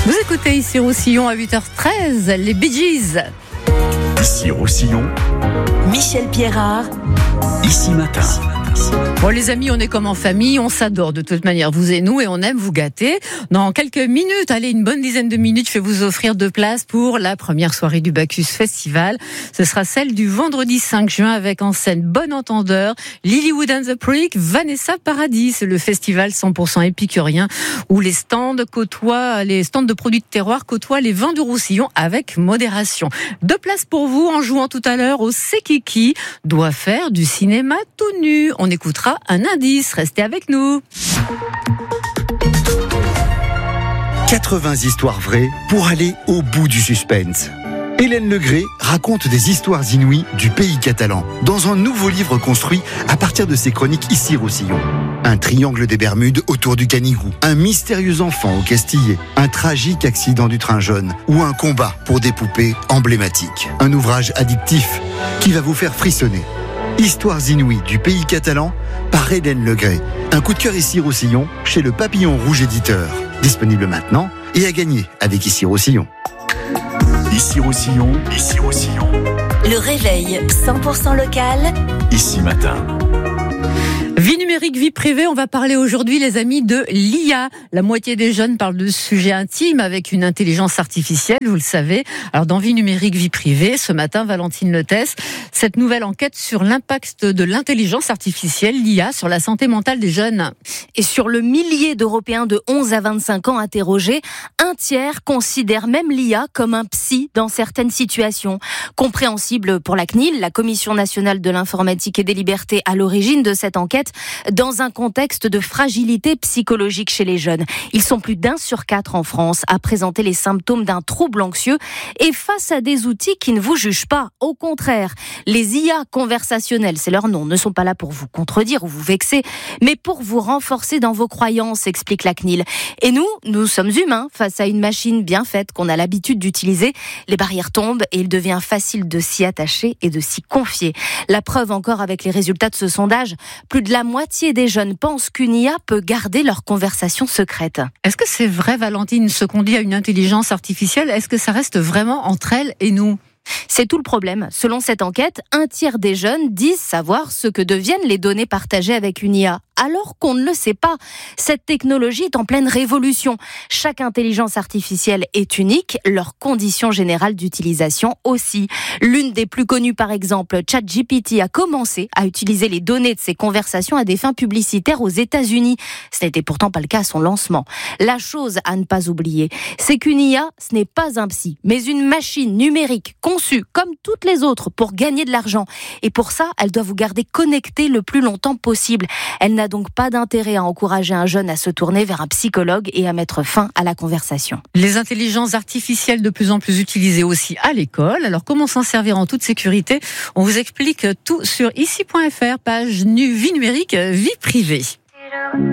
Vous écoutez ici Roussillon à 8h13, les Bee Gees. Ici Roussillon, Michel Pierrard, Ici Matin. Bon les amis, on est comme en famille, on s'adore de toute manière, vous et nous, et on aime vous gâter. Dans quelques minutes, allez, une bonne dizaine de minutes, je vais vous offrir 2 places pour la première soirée du Bacchus Festival. Ce sera celle du vendredi 5 juin avec en scène Bon Entendeur, Lilywood and the Prick, Vanessa Paradis, le festival 100% épicurien où les stands de produits de terroir côtoient les vins du Roussillon avec modération. 2 places pour vous en jouant tout à l'heure au C'est qui doit faire du cinéma tout nu. On écoutera un indice, restez avec nous. 80 histoires vraies pour aller au bout du suspense. Hélène Legré raconte des histoires inouïes du pays catalan dans un nouveau livre construit à partir de ses chroniques Ici Roussillon. Un triangle des Bermudes autour du Canigou, un mystérieux enfant au Castillet, un tragique accident du train jaune ou un combat pour des poupées emblématiques. Un ouvrage addictif qui va vous faire frissonner. Histoires inouïes du pays catalan par Hélène Legré. Un coup de cœur Ici Roussillon chez le Papillon Rouge éditeur. Disponible maintenant et à gagner avec Ici Roussillon. Ici Roussillon, Ici Roussillon. le réveil 100% local. Ici Matin. Vie numérique, vie privée, on va parler aujourd'hui, les amis, de l'IA. La moitié des jeunes parlent de sujets intimes avec une intelligence artificielle, vous le savez. Alors, dans Vie numérique, vie privée, ce matin, Valentine Lettès, cette nouvelle enquête sur l'impact de l'intelligence artificielle, l'IA, sur la santé mentale des jeunes. Et sur le millier d'Européens de 11 à 25 ans interrogés, un tiers considère même l'IA comme un psy dans certaines situations. Compréhensible pour la CNIL, la Commission nationale de l'informatique et des libertés à l'origine de cette enquête, dans un contexte de fragilité psychologique chez les jeunes. Ils sont plus d'1 sur 4 en France à présenter les symptômes d'un trouble anxieux et face à des outils qui ne vous jugent pas. Au contraire, les IA conversationnelles, c'est leur nom, ne sont pas là pour vous contredire ou vous vexer, mais pour vous renforcer dans vos croyances, explique la CNIL. Et nous sommes humains face à une machine bien faite qu'on a l'habitude d'utiliser. Les barrières tombent et il devient facile de s'y attacher et de s'y confier. La preuve encore avec les résultats de ce sondage, plus de la moitié des jeunes pensent qu'une IA peut garder leur conversation secrète. Est-ce que c'est vrai, Valentine, ce qu'on dit à une intelligence artificielle, est-ce que ça reste vraiment entre elle et nous ? C'est tout le problème. Selon cette enquête, un tiers des jeunes disent savoir ce que deviennent les données partagées avec une IA. Alors qu'on ne le sait pas. Cette technologie est en pleine révolution. Chaque intelligence artificielle est unique, leurs conditions générales d'utilisation aussi. L'une des plus connues, par exemple, ChatGPT, a commencé à utiliser les données de ses conversations à des fins publicitaires aux États-Unis. Ce n'était pourtant pas le cas à son lancement. La chose à ne pas oublier, c'est qu'une IA, ce n'est pas un psy, mais une machine numérique conçue comme toutes les autres pour gagner de l'argent. Et pour ça, elle doit vous garder connecté le plus longtemps possible. Elle n'a donc pas d'intérêt à encourager un jeune à se tourner vers un psychologue et à mettre fin à la conversation. Les intelligences artificielles de plus en plus utilisées aussi à l'école. Alors comment s'en servir en toute sécurité ? On vous explique tout sur ici.fr, page Vie numérique, vie privée.